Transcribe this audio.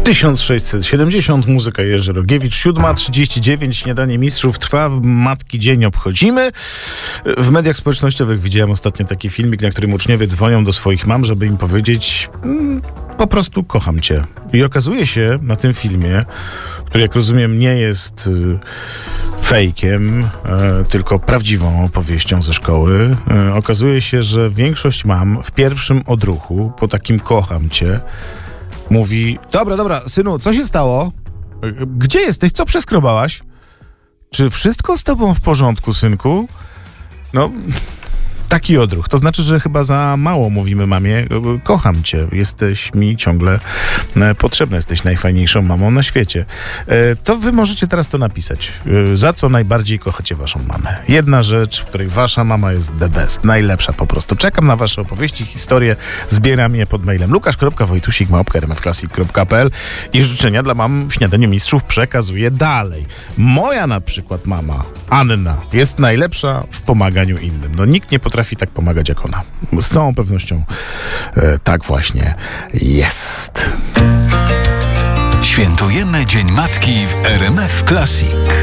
1670, muzyka Jerzy Rogiewicz, 7:39, śniadanie mistrzów trwa, Matki Dzień obchodzimy. W mediach społecznościowych widziałem ostatnio taki filmik, na którym uczniowie dzwonią do swoich mam, żeby im powiedzieć po prostu kocham cię. I okazuje się na tym filmie, który jak rozumiem nie jest fejkiem, tylko prawdziwą opowieścią ze szkoły, okazuje się, że większość mam w pierwszym odruchu po takim kocham cię mówi, dobra, synu, co się stało? Gdzie jesteś? Co przeskrobałaś? Czy wszystko z tobą w porządku, synku? No, taki odruch. To znaczy, że chyba za mało mówimy mamie, kocham cię, jesteś mi ciągle potrzebna, jesteś najfajniejszą mamą na świecie. To wy możecie teraz to napisać. Za co najbardziej kochacie waszą mamę? Jedna rzecz, w której wasza mama jest the best, najlepsza po prostu. Czekam na wasze opowieści, historie, zbieram je pod mailem lukasz.wojtusik@rmfclassic.pl i życzenia dla mam w Śniadaniu Mistrzów przekazuję dalej. Moja na przykład mama, Anna, jest najlepsza w pomaganiu innym. No nikt nie potrafi tak pomagać jak ona. Z całą pewnością tak właśnie jest. Świętujemy Dzień Matki w RMF Classic.